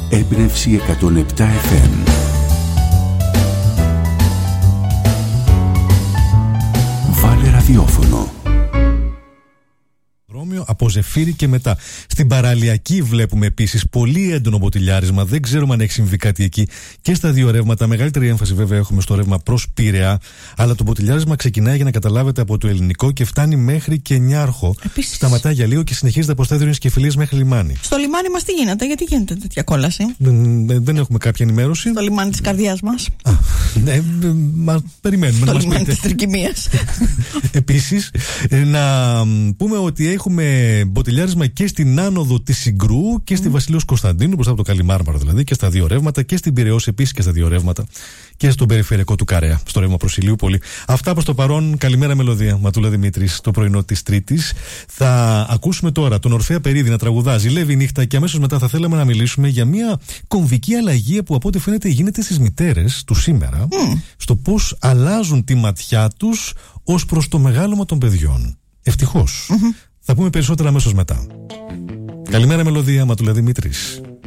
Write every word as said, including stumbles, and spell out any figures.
Έμπνευση εκατόν επτά εφ εμ. Βάλε ραδιόφωνο. Από Ζεφύρι και μετά. Στην παραλιακή βλέπουμε επίσης πολύ έντονο μποτιλιάρισμα. Δεν ξέρουμε αν έχει συμβεί κάτι εκεί. Και στα δύο ρεύματα, μεγαλύτερη έμφαση βέβαια έχουμε στο ρεύμα προς Πειραιά. Αλλά το μποτιλιάρισμα ξεκινάει, για να καταλάβετε, από το Ελληνικό και φτάνει μέχρι και Νιάρχο. Επίσης, σταματάει για λίγο και συνεχίζεται από Σταύριος και Κεφυλίας μέχρι λιμάνι. Στο λιμάνι μας τι γίνεται, γιατί γίνεται τέτοια κόλαση? Δεν, δεν έχουμε κάποια ενημέρωση. Στο λιμάνι της καρδιάς μας. Α, ναι, μα περιμένουμε. Στο να λιμάνι μας της τρικυμίας. Επίσης, να πούμε ότι έχουμε μποτιλιάρισμα και στην άνοδο της Συγκρού και στη mm. Βασιλείος Κωνσταντίνου, μπροστά από το Καλιμάρμαρο δηλαδή, και στα δύο ρεύματα, και στην Πειραιώς επίσης και στα δύο ρεύματα, και στον περιφερειακό του Καρέα, στο ρεύμα προς Ηλιούπολη. Αυτά προς το παρόν. Καλημέρα μελωδία, Ματούλα Δημήτρης, το πρωινό της Τρίτης. Θα ακούσουμε τώρα τον Ορφέα Περίδη να τραγουδάζει «Λεύει η νύχτα» και αμέσως μετά θα θέλαμε να μιλήσουμε για μια κομβική αλλαγή που από ό,τι φαίνεται γίνεται στις μητέρες του σήμερα, mm. στο πώς αλλάζουν τη ματιά τους ως προς το μεγάλωμα των παιδιών. Ευτυχώς. Mm-hmm. Θα πούμε περισσότερα αμέσως μετά. Καλημέρα μελωδία, Ματούλα Δημήτρης.